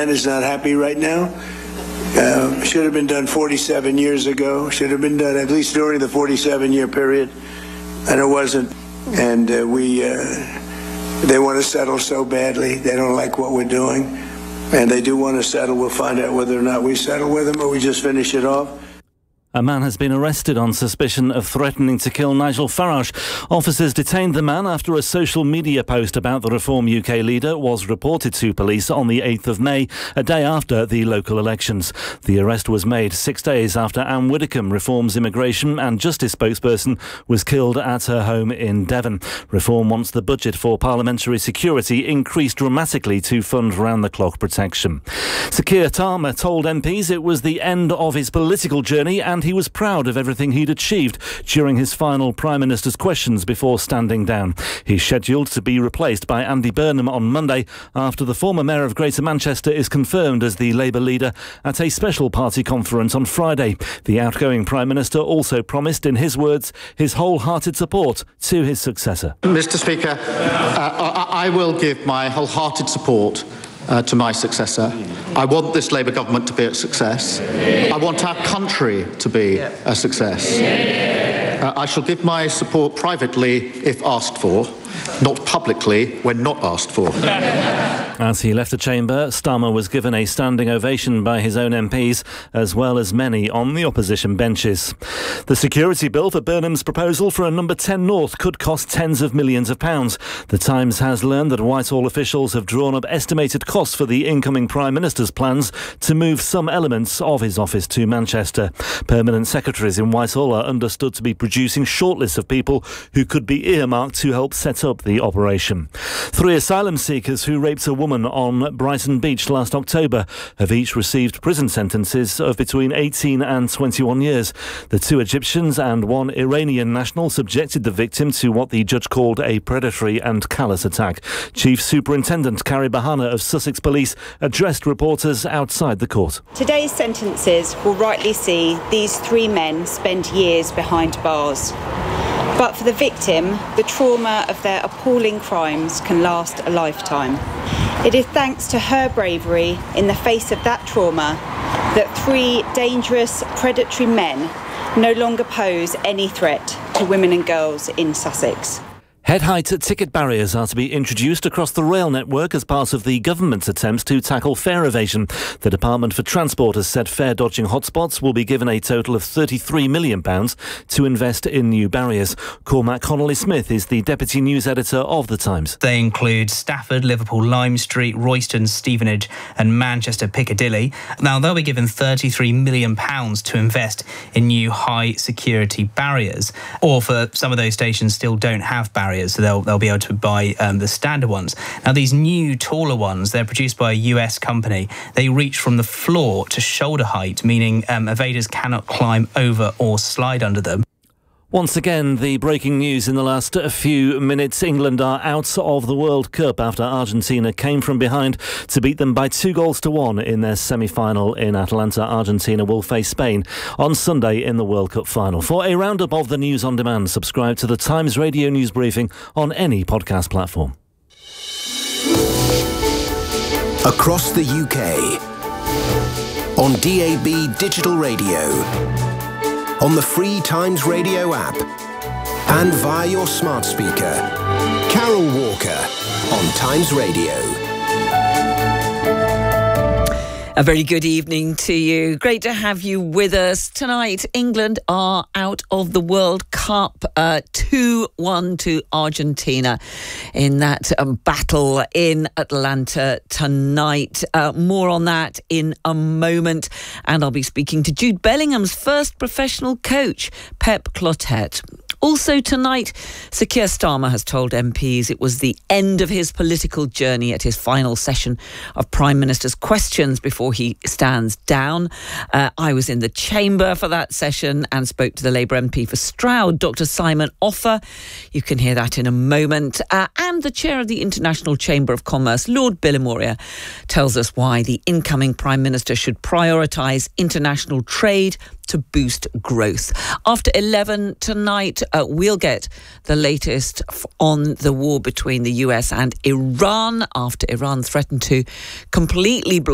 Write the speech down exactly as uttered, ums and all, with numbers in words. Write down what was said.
man is not happy right now. Uh, should have been done forty-seven years ago. Should have been done at least during the forty-seven year period. And it wasn't. And uh, we, uh, they want to settle so badly. They don't like what we're doing. And they do want to settle. We'll find out whether or not we settle with them or we just finish it off. A man has been arrested on suspicion of threatening to kill Nigel Farage. Officers detained the man after a social media post about the Reform U K leader was reported to police on the eighth of May, a day after the local elections. The arrest was made six days after Anne Widdecombe, Reform's immigration and justice spokesperson, was killed at her home in Devon. Reform wants the budget for parliamentary security increased dramatically to fund round-the-clock protection. Sir Keir Starmer told M Ps it was the end of his political journey and he was proud of everything he'd achieved during his final Prime Minister's questions before standing down. He's scheduled to be replaced by Andy Burnham on Monday after the former Mayor of Greater Manchester is confirmed as the Labour leader at a special party conference on Friday. The outgoing Prime Minister also promised, in his words, his wholehearted support to his successor. Mr Speaker, uh, I, I will give my wholehearted support Uh, to my successor. I want this Labour government to be a success. I want our country to be a success. Uh, I shall give my support privately if asked for, not publicly when not asked for. As he left the chamber, Starmer was given a standing ovation by his own M Ps, as well as many on the opposition benches. The security bill for Burnham's proposal for a number ten North could cost tens of millions of pounds. The Times has learned that Whitehall officials have drawn up estimated costs for the incoming Prime Minister's plans to move some elements of his office to Manchester. Permanent secretaries in Whitehall are understood to be producing shortlists of people who could be earmarked to help set up the operation. Three asylum seekers who raped a woman on Brighton Beach last October have each received prison sentences of between eighteen and twenty-one years. The two Egyptians and one Iranian national subjected the victim to what the judge called a predatory and callous attack. Chief Superintendent Carrie Bahana of Sussex Police addressed reporters outside the court. Today's sentences will rightly see these three men spend years behind bars. But for the victim, the trauma of their appalling crimes can last a lifetime. It is thanks to her bravery in the face of that trauma that three dangerous, predatory men no longer pose any threat to women and girls in Sussex. Head height ticket barriers are to be introduced across the rail network as part of the government's attempts to tackle fare evasion. The Department for Transport has said fare dodging hotspots will be given a total of thirty-three million pounds to invest in new barriers. Cormac Connolly-Smith is the Deputy News Editor of The Times. They include Stafford, Liverpool Lime Street, Royston, Stevenage and Manchester Piccadilly. Now, they'll be given thirty-three million pounds to invest in new high security barriers. Or for some of those stations still don't have barriers, so they'll, they'll be able to buy um, the standard ones. Now, these new taller ones, they're produced by a U S company. They reach from the floor to shoulder height, meaning um, evaders cannot climb over or slide under them. Once again, the breaking news in the last few minutes. England are out of the World Cup after Argentina came from behind to beat them by two goals to one in their semi-final in Atlanta. Argentina will face Spain on Sunday in the World Cup final. For a roundup of the news on demand, subscribe to the Times Radio News Briefing on any podcast platform. Across the U K, on D A B digital radio, on the free Times Radio app, and via your smart speaker. Carol Walker on Times Radio. A very good evening to you. Great to have you with us. Tonight, England are out of the World Cup, uh, two one to Argentina in that um, battle in Atlanta tonight. Uh, more on that in a moment. And I'll be speaking to Jude Bellingham's first professional coach, Pep Clotet. Also tonight, Sir Keir Starmer has told M Ps it was the end of his political journey at his final session of Prime Minister's questions before he stands down. Uh, I was in the chamber for that session and spoke to the Labour M P for Stroud, Doctor Simon Offa. You can hear that in a moment. Uh, and the chair of the International Chamber of Commerce, Lord Bilimoria, tells us why the incoming Prime Minister should prioritise international trade to boost growth. After eleven tonight, uh, we'll get the latest f- on the war between the U S and Iran after Iran threatened to completely block